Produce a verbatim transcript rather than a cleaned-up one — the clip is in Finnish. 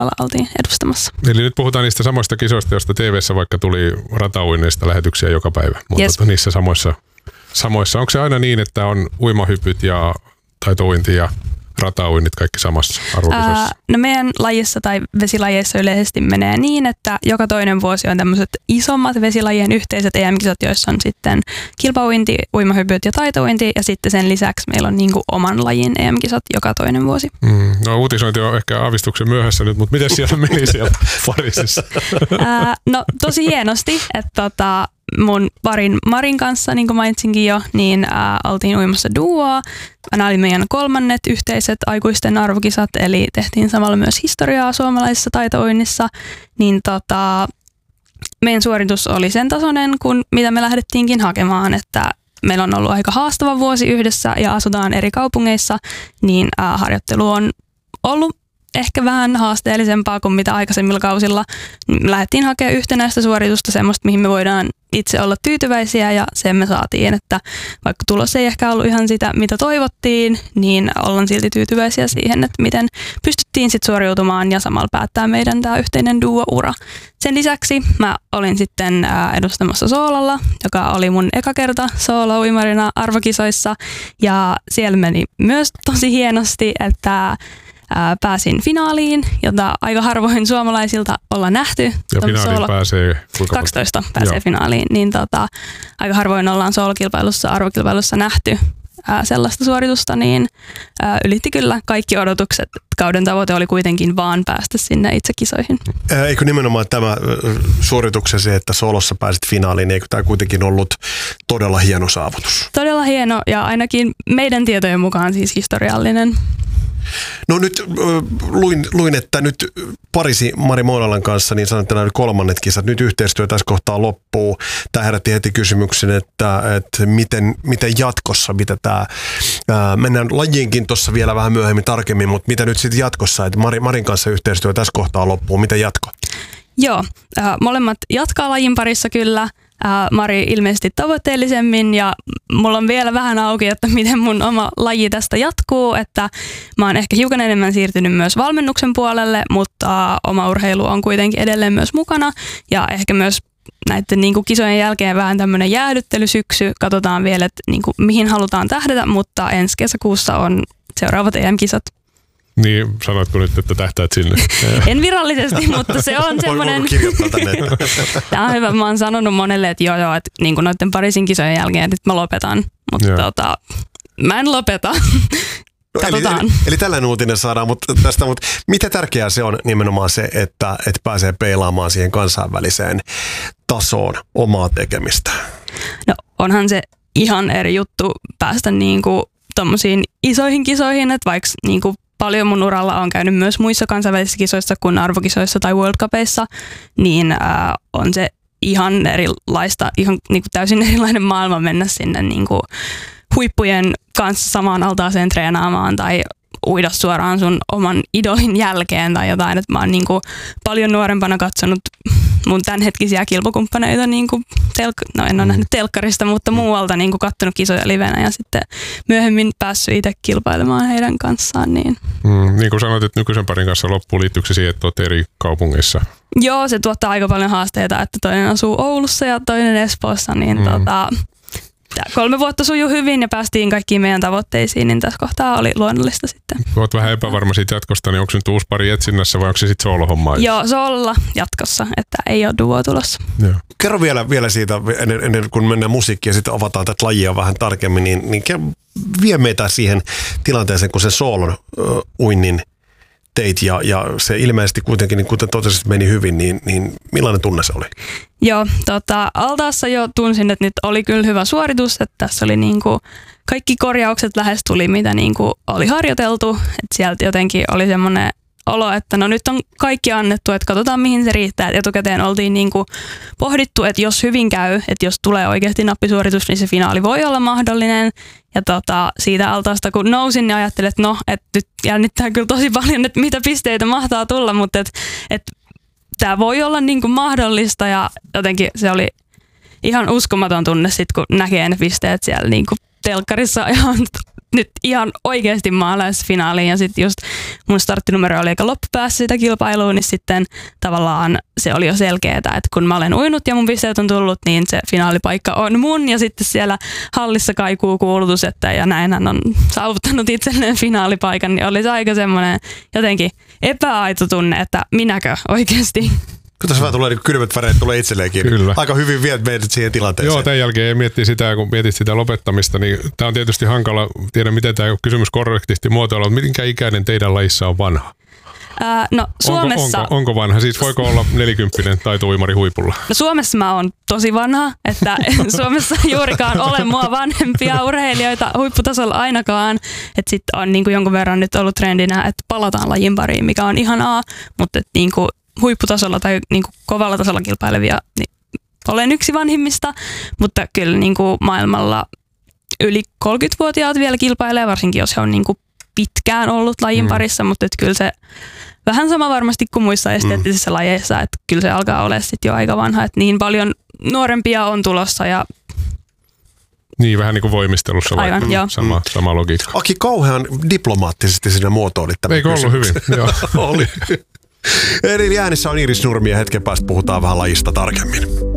oltiin edustamassa. Eli nyt puhutaan niistä samoista kisoista, joista T V:ssä vaikka tuli ratauinneista lähetyksiä joka päivä. Mutta yes. niissä samoissa, samoissa. Onko se aina niin, että on uimahypyt ja taitouinti ja ratauinnit kaikki samassa arvokisossa? Ää, no meidän lajissa tai vesilajeissa yleisesti menee niin, että joka toinen vuosi on tämmöiset isommat vesilajien yhteiset E M-kisat, joissa on sitten kilpauinti, uimahypyt ja taitouinti, ja sitten sen lisäksi meillä on niinku oman lajin E M-kisat joka toinen vuosi. Mm, no uutisointi on ehkä aavistuksen myöhässä nyt, mutta miten siellä meni siellä Pariisissa? Ää, no tosi hienosti, että tota, mun parin Marin kanssa, niin kuin mainitsinkin jo, niin ää, oltiin uimassa duoa. Nämä oli meidän kolmannet yhteiset aikuisten arvokisat, eli tehtiin samalla myös historiaa suomalaisessa taitouinnissa. Niin tota, meidän suoritus oli sen tasoinen, kuin mitä me lähdettiinkin hakemaan, että meillä on ollut aika haastava vuosi yhdessä ja asutaan eri kaupungeissa, niin ää, harjoittelu on ollut ehkä vähän haasteellisempaa kuin mitä aikaisemmilla kausilla. Lähdettiin hakemaan yhtenäistä suoritusta, semmoista, mihin me voidaan itse olla tyytyväisiä, ja sen me saatiin, että vaikka tulos ei ehkä ollut ihan sitä, mitä toivottiin, niin ollaan silti tyytyväisiä siihen, että miten pystyttiin sitten suoriutumaan ja samalla päättää meidän tämä yhteinen duo-ura. Sen lisäksi mä olin sitten edustamassa soololla, joka oli mun eka kerta soolo-uimarina arvokisoissa, ja siellä meni myös tosi hienosti, että pääsin finaaliin, jota aika harvoin suomalaisilta ollaan nähty. Ja finaaliin pääsee kuinka kaksitoista pääsee Joo. finaaliin, niin tota, aika harvoin ollaan soolokilpailussa, arvokilpailussa nähty ää, sellaista suoritusta, niin ää, ylitti kyllä kaikki odotukset. Kauden tavoite oli kuitenkin vaan päästä sinne itse kisoihin. Eikö nimenomaan tämä suorituksesi, että soolossa pääsit finaaliin, niin eikö tämä kuitenkin ollut todella hieno saavutus? Todella hieno, ja ainakin meidän tietojen mukaan siis historiallinen. No nyt luin, luin, että nyt Pariisi Mari Moinalan kanssa, niin sanoin, että nämä kolmannet kisat, nyt yhteistyö tässä kohtaa loppuu. Tämä herätti heti kysymyksen, että, että miten, miten jatkossa, mitä tämä, ää, mennään lajiinkin tuossa vielä vähän myöhemmin tarkemmin, mutta mitä nyt sitten jatkossa, että Mari, Marin kanssa yhteistyö tässä kohtaa loppuu, mitä jatko? Joo, äh, molemmat jatkaa lajin parissa kyllä. Mari ilmeisesti tavoitteellisemmin, ja mulla on vielä vähän auki, että miten mun oma laji tästä jatkuu, että mä oon ehkä hiukan enemmän siirtynyt myös valmennuksen puolelle, mutta oma urheilu on kuitenkin edelleen myös mukana, ja ehkä myös näiden niin kuin kisojen jälkeen vähän tämmöinen jäädyttelysyksy, katsotaan vielä, että niin kuin, mihin halutaan tähdätä, mutta ensi kesäkuussa on seuraavat E M-kisat. Niin, sanoitko nyt, että tähtäät sinne? En virallisesti, mutta se on semmoinen... Tämä on hyvä. Mä oon sanonut monelle, että joo joo, että niin kuin noiden Pariisin kisojen jälkeen, että mä lopetan. Mutta tota, mä en lopeta. No, eli, eli, eli tällainen uutinen saadaan mutta tästä, mutta mitä tärkeää se on nimenomaan se, että, että pääsee peilaamaan siihen kansainväliseen tasoon omaa tekemistä? No onhan se ihan eri juttu päästä niinku tommosiin isoihin kisoihin, että vaikka niinku paljon mun uralla on käynyt myös muissa kansainvälisissä kisoissa kuin arvokisoissa tai World Cupissa, niin ää, on se ihan erilaista, ihan niinku täysin erilainen maailma mennä sinne niinku huippujen kanssa samaan altaaseen treenaamaan tai uida suoraan sun oman idolin jälkeen tai jotain. Et mä oon niinku paljon nuorempana katsonut mun tämänhetkisiä kilpakumppaneita, niinku telk- no en ole nähnyt telkkarista, mutta muualta niinku katsonut kisoja livenä ja sitten myöhemmin päässyt itse kilpailemaan heidän kanssaan. Niin, mm, niin kuin sanoit, että nykyisen parin kanssa loppuun, liittyykö se siihen, että olet eri kaupungeissa? Joo, se tuottaa aika paljon haasteita, että toinen asuu Oulussa ja toinen Espoossa, niin mm. tota, kolme vuotta sujui hyvin ja päästiin kaikkiin meidän tavoitteisiin, niin tässä kohtaa oli luonnollista sitten. Olet vähän epävarma siitä jatkosta, niin onko nyt uusi pari etsinnässä vai onko se sitten soolo-hommaa? Joo, soololla jatkossa, että ei ole duo tulossa. Joo. Kerro vielä, vielä siitä, ennen, ennen kuin mennään musiikkiin ja sitten avataan tätä lajia vähän tarkemmin, niin, niin vie meitä siihen tilanteeseen, kun se soolon uh, uinnin teit ja, ja se ilmeisesti kuitenkin, niin kuten totesit, meni hyvin, niin, niin millainen tunne se oli? Joo, tota, altaassa jo tunsin, että nyt oli kyllä hyvä suoritus, että tässä oli niinku kaikki korjaukset lähes tuli, mitä niinku oli harjoiteltu, että sieltä jotenkin oli semmoinen olo, että no nyt on kaikki annettu, että katsotaan mihin se riittää. Et etukäteen oltiin niinku pohdittu, että jos hyvin käy, että jos tulee oikeasti nappisuoritus, niin se finaali voi olla mahdollinen. Ja tota, siitä altaasta kun nousin, niin ajattelin, että no, että nyt jännittää kyllä tosi paljon, että mitä pisteitä mahtaa tulla, mutta että et, tämä voi olla niinku mahdollista ja jotenkin se oli ihan uskomaton tunne sitten, kun näkee ne pisteet siellä niinku telkkarissa ihan nyt ihan oikeasti mä olen finaaliin ja sitten just mun starttinumero oli aika loppupäässä sitä kilpailua, niin sitten tavallaan se oli jo selkeää, että kun mä olen uinut ja mun pisteet on tullut, niin se finaalipaikka on mun ja sitten siellä hallissa kaikuu kuulutus, että ja näin hän on saavuttanut itselleen finaalipaikan, niin oli se aika semmoinen jotenkin epäaito tunne, että minäkö oikeasti. Kun tässä vähän tulee niin kylmät väreet, tulee itselleenkin. Kyllä. Aika hyvin viet meidät siihen tilanteeseen. Joo, tämän jälkeen miettii sitä, kun mietit sitä lopettamista, niin tämä on tietysti hankala, tiedä miten tämä kysymys korrektisti muotoilla, mutta minkä ikäinen teidän lajissa on vanha? Ää, no Suomessa... Onko, onko, onko vanha? Siis voiko olla nelikymppinen taito-uimari huipulla? No Suomessa mä oon tosi vanha, että Suomessa juurikaan ole mua vanhempia urheilijoita huipputasolla ainakaan. Että sitten on niin kuin jonkun verran nyt ollut trendinä, että palataan lajin pariin, mikä on ihanaa, mutta et niin kuin huipputasolla tai niin kuin kovalla tasolla kilpailevia, niin olen yksi vanhimmista, mutta kyllä niin kuin maailmalla yli kolmekymmentävuotiaat vielä kilpailee, varsinkin jos he on niin kuin pitkään ollut lajin parissa, mm. mutta et kyllä se vähän sama varmasti kuin muissa esteettisissä mm. lajeissa, että kyllä se alkaa olla sitten jo aika vanha, että niin paljon nuorempia on tulossa ja niin, vähän niin kuin voimistelussa vai? Aivan, joo. Sama, sama logiikka. Aki kauhean diplomaattisesti siinä muotoilit tämän. Eikö ollut hyvin? Joo. Oli. Eri äänissä on Iiris Nurmi ja hetken päästä puhutaan vähän lajista tarkemmin.